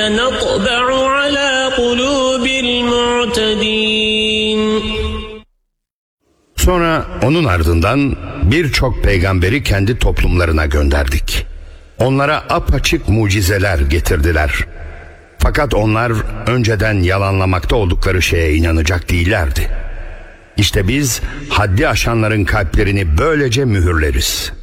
نطبع على قلوب المعتدين. Sonra onun ardından birçok peygamberi kendi toplumlarına gönderdik. Onlara apaçık mucizeler getirdiler. Fakat onlar önceden yalanlamakta oldukları şeye inanacak değillerdi. İşte biz haddi aşanların kalplerini böylece mühürleriz.